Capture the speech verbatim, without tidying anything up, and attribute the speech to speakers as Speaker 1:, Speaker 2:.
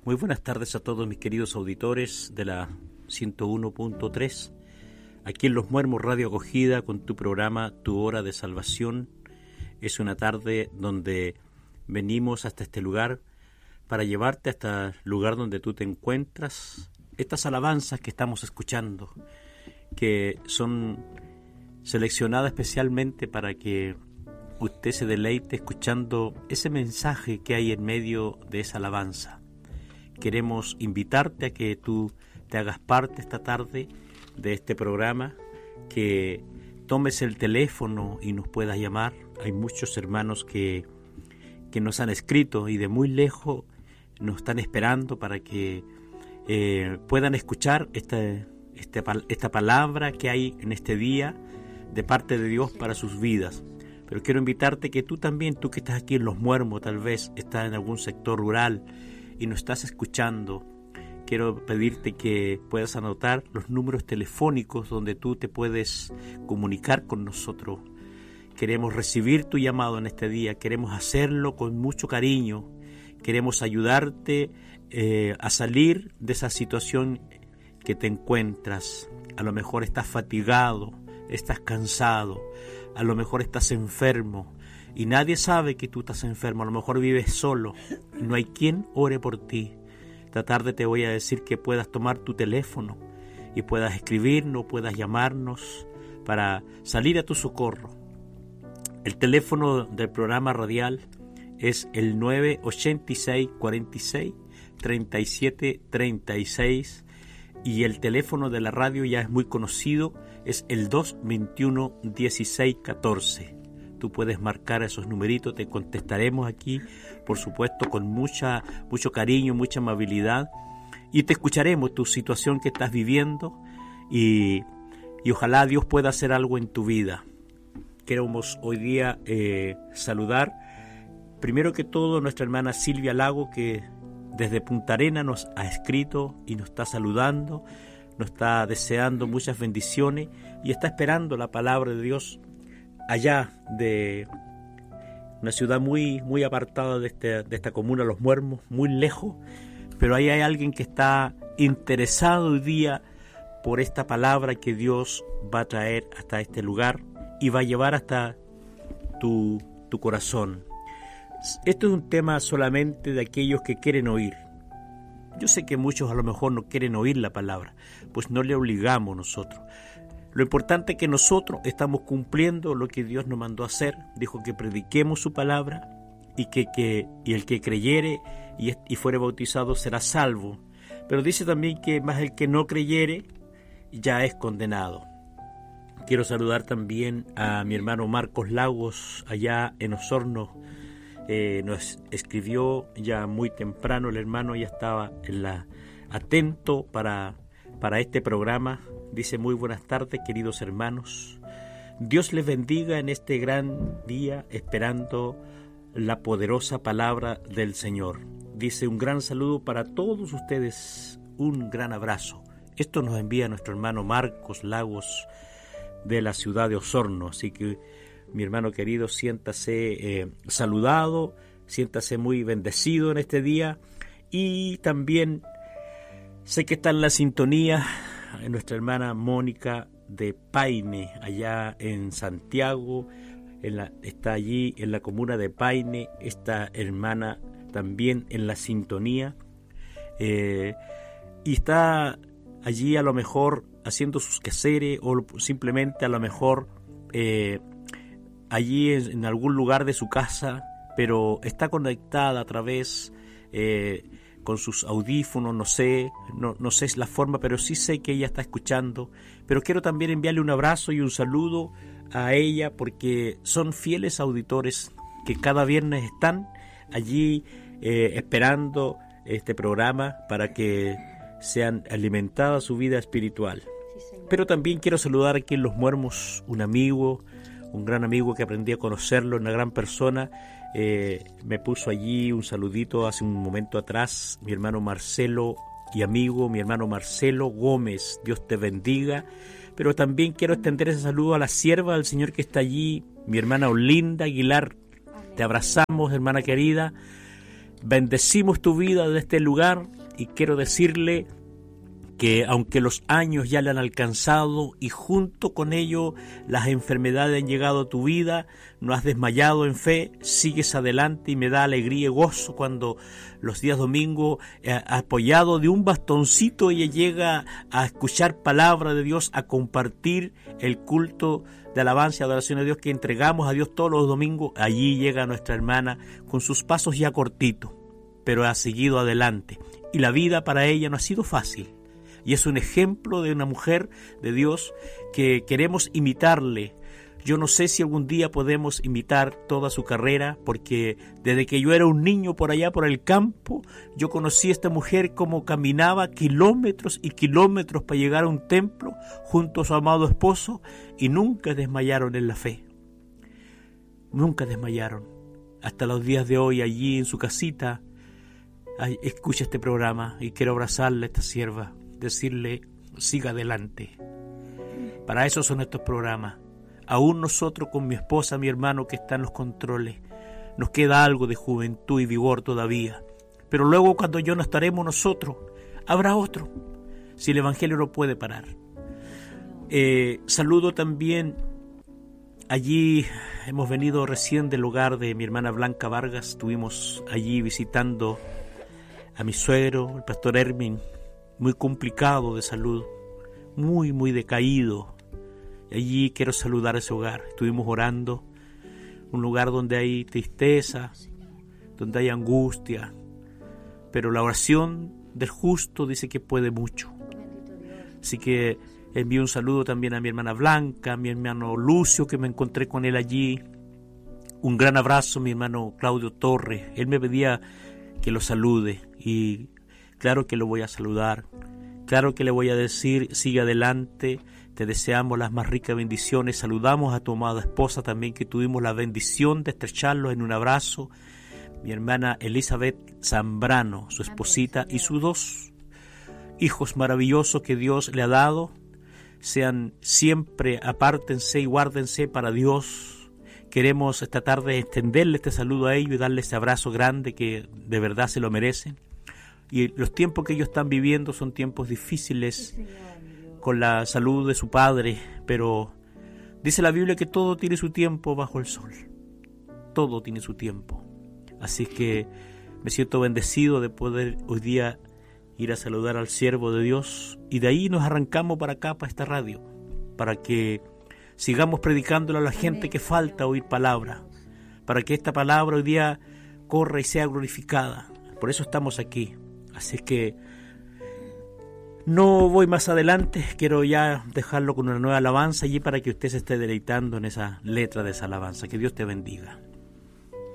Speaker 1: Muy buenas tardes a todos mis queridos auditores de la ciento uno punto tres, aquí en Los Muermos Radio Acogida con tu programa Tu Hora de Salvación. Es una tarde donde venimos hasta este lugar para llevarte hasta el lugar donde tú te encuentras. Estas alabanzas que estamos escuchando, que son seleccionadas especialmente para que usted se deleite escuchando ese mensaje que hay en medio de esa alabanza. Queremos invitarte a que tú te hagas parte esta tarde de este programa, que tomes el teléfono y nos puedas llamar. Hay muchos hermanos que, que nos han escrito y de muy lejos nos están esperando para que eh, puedan escuchar esta, esta, esta palabra que hay en este día de parte de Dios para sus vidas. Pero quiero invitarte que tú también, tú que estás aquí en Los Muermos, tal vez estás en algún sector rural y nos estás escuchando, quiero pedirte que puedas anotar los números telefónicos donde tú te puedes comunicar con nosotros. Queremos recibir tu llamado en este día, queremos hacerlo con mucho cariño, queremos ayudarte eh, a salir de esa situación que te encuentras. A lo mejor estás fatigado, estás cansado, a lo mejor estás enfermo y nadie sabe que tú estás enfermo, a lo mejor vives solo y no hay quien ore por ti. Esta tarde te voy a decir que puedas tomar tu teléfono y puedas escribirnos, puedas llamarnos para salir a tu socorro. El teléfono del programa radial es el nueve ocho seis, cuatro seis, tres siete tres seis y el teléfono de la radio ya es muy conocido, es el dos veintiuno, dieciséis catorce. Tú puedes marcar esos numeritos, te contestaremos aquí, por supuesto, con mucha, mucho cariño, mucha amabilidad, y te escucharemos tu situación que estás viviendo y, y ojalá Dios pueda hacer algo en tu vida. Queremos hoy día eh, saludar, primero que todo, a nuestra hermana Silvia Lago, que desde Punta Arenas nos ha escrito y nos está saludando, nos está deseando muchas bendiciones y está esperando la palabra de Dios allá de una ciudad muy, muy apartada de, este, de esta comuna, Los Muermos, muy lejos, pero ahí hay alguien que está interesado hoy día por esta palabra que Dios va a traer hasta este lugar y va a llevar hasta tu, tu corazón. Esto es un tema solamente de aquellos que quieren oír. Yo sé que muchos a lo mejor no quieren oír la palabra, pues no le obligamos nosotros. Lo importante es que nosotros estamos cumpliendo lo que Dios nos mandó a hacer. Dijo que prediquemos su palabra y que, que y el que creyere y, y fuere bautizado será salvo. Pero dice también que más el que no creyere ya es condenado. Quiero saludar también a mi hermano Marcos Lagos allá en Osorno. Eh, nos escribió ya muy temprano, el hermano ya estaba en la, atento para, para este programa. Dice: muy buenas tardes, queridos hermanos. Dios les bendiga en este gran día, esperando la poderosa palabra del Señor. Dice: un gran saludo para todos ustedes, un gran abrazo. Esto nos envía nuestro hermano Marcos Lagos de la ciudad de Osorno. Así que, mi hermano querido, siéntase eh, saludado, siéntase muy bendecido en este día. Y también sé que está en la sintonía nuestra hermana Mónica de Paine, allá en Santiago, en la, está allí en la comuna de Paine, esta hermana también en la sintonía, eh, y está allí a lo mejor haciendo sus quehaceres o simplemente a lo mejor eh, allí en, en algún lugar de su casa, pero está conectada a través eh, con sus audífonos, no sé, no, no sé la forma, pero sí sé que ella está escuchando. Pero quiero también enviarle un abrazo y un saludo a ella, porque son fieles auditores que cada viernes están allí eh, esperando este programa para que sean alimentada su vida espiritual. Sí, pero también quiero saludar aquí en Los Muermos un amigo, un gran amigo que aprendí a conocerlo, una gran persona. Eh, me puso allí un saludito hace un momento atrás, mi hermano Marcelo y amigo, mi hermano Marcelo Gómez. Dios te bendiga. Pero también quiero extender ese saludo a la sierva del Señor que está allí, mi hermana Olinda Aguilar. Amén. Te abrazamos, hermana querida. Bendecimos tu vida desde este lugar y quiero decirle que aunque los años ya le han alcanzado y junto con ello las enfermedades han llegado a tu vida, no has desmayado en fe, sigues adelante y me da alegría y gozo cuando los días domingos, eh, apoyado de un bastoncito, ella llega a escuchar palabra de Dios, a compartir el culto de alabanza y adoración a Dios que entregamos a Dios todos los domingos. Allí llega nuestra hermana con sus pasos ya cortitos, pero ha seguido adelante y la vida para ella no ha sido fácil. Y es un ejemplo de una mujer de Dios que queremos imitarle. Yo no sé si algún día podemos imitar toda su carrera, porque desde que yo era un niño por allá por el campo, yo conocí a esta mujer como caminaba kilómetros y kilómetros para llegar a un templo junto a su amado esposo y nunca desmayaron en la fe. Nunca desmayaron. Hasta los días de hoy allí en su casita, escucha este programa y quiero abrazarle a esta sierva. Decirle, siga adelante. Para eso son estos programas. Aún nosotros con mi esposa, mi hermano que está en los controles, nos queda algo de juventud y vigor todavía. Pero luego cuando yo no estaremos nosotros, habrá otro. Si el Evangelio no puede parar. Eh, saludo también, allí hemos venido recién del hogar de mi hermana Blanca Vargas. Estuvimos allí visitando a mi suegro, el pastor Hermin, muy complicado de salud, muy, muy decaído. Y allí quiero saludar a ese hogar. Estuvimos orando, un lugar donde hay tristeza, donde hay angustia, pero la oración del justo dice que puede mucho. Así que envío un saludo también a mi hermana Blanca, a mi hermano Lucio, que me encontré con él allí. Un gran abrazo a mi hermano Claudio Torres. Él me pedía que lo salude y claro que lo voy a saludar, claro que le voy a decir, sigue adelante, te deseamos las más ricas bendiciones. Saludamos a tu amada esposa también, que tuvimos la bendición de estrecharlo en un abrazo, mi hermana Elizabeth Zambrano, su esposita y sus dos hijos maravillosos que Dios le ha dado. Sean siempre, apártense y guárdense para Dios. Queremos esta tarde extenderle este saludo a ellos y darle este abrazo grande que de verdad se lo merecen. Y los tiempos que ellos están viviendo son tiempos difíciles, sí, Señor, con la salud de su padre, pero dice la Biblia que todo tiene su tiempo bajo el sol. Todo tiene su tiempo. Así que me siento bendecido de poder hoy día ir a saludar al siervo de Dios y de ahí nos arrancamos para acá, para esta radio, para que sigamos predicándole a la gente que falta oír palabra, para que esta palabra hoy día corra y sea glorificada. Por eso estamos aquí. Así que no voy más adelante, quiero ya dejarlo con una nueva alabanza allí para que usted se esté deleitando en esa letra de esa alabanza. Que Dios te bendiga.